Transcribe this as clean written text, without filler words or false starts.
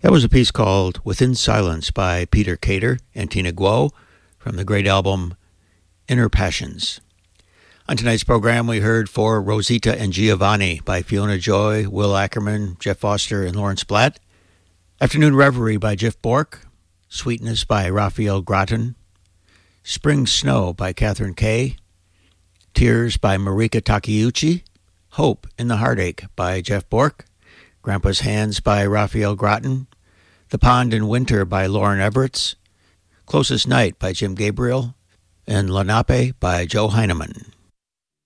That was a piece called Within Silence by Peter Cater and Tina Guo from the great album Inner Passions. On tonight's program, we heard For Rosita and Giovanni by Fiona Joy, Will Ackerman, Jeff Foster, and Lawrence Blatt. Afternoon Reverie by Jeff Bork. Sweetness by Raphael Gratton. Spring Snow by Catherine Kay. Tears by Marika Takeuchi. Hope in the Heartache by Jeff Bork. Grandpa's Hands by Raphael Gratton. The Pond in Winter by Lauren Everetts. Closest Night by Jim Gabriel. And Lenape by Joe Heineman.